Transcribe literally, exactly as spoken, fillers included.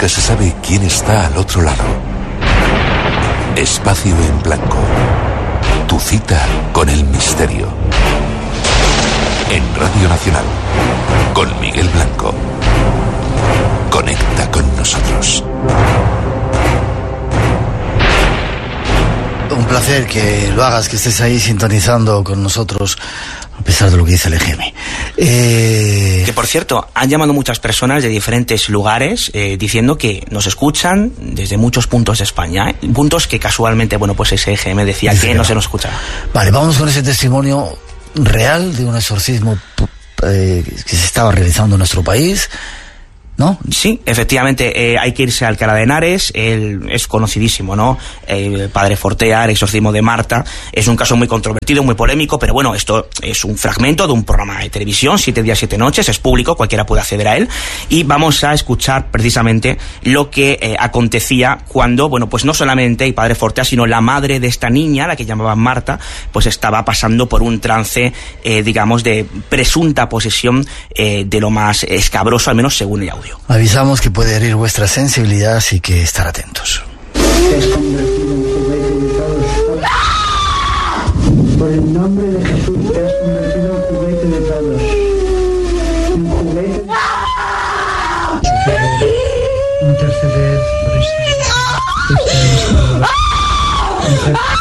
Nunca se sabe quién está al otro lado. Espacio en Blanco. Tu cita con el misterio. En Radio Nacional. Con Miguel Blanco. Conecta con nosotros. Un placer que lo hagas, que estés ahí sintonizando con nosotros, a pesar de lo que dice el E G M. Eh... Que, por cierto, han llamado muchas personas de diferentes lugares eh, diciendo que nos escuchan desde muchos puntos de España, ¿eh? Puntos que casualmente, bueno, pues ese E G M decía dice que, que no se nos escuchaba. Vale, vamos con ese testimonio real de un exorcismo eh, que se estaba realizando en nuestro país, ¿no? Sí, efectivamente, eh, hay que irse a Alcalá de Henares, él es conocidísimo, ¿no? El padre Fortea, el exorcismo de Marta, es un caso muy controvertido, muy polémico, pero bueno, esto es un fragmento de un programa de televisión, siete días, siete noches, es público, cualquiera puede acceder a él, y vamos a escuchar precisamente lo que eh, acontecía cuando, bueno, pues no solamente el padre Fortea, sino la madre de esta niña, la que llamaban Marta, pues estaba pasando por un trance, eh, digamos, de presunta posesión eh, de lo más escabroso, al menos según el audio. Avisamos que puede herir vuestra sensibilidad, así que estar atentos. Te has convertido en juguete de todos. Por el nombre de Jesús te has convertido en juguete de todos. En juguete. Interceder por esta.